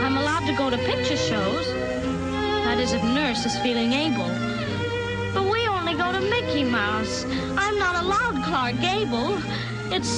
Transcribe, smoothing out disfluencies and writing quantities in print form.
I'm allowed to go to picture shows. That is, if Nurse is feeling able. But we only go to Mickey Mouse. I'm not allowed Clark Gable. It's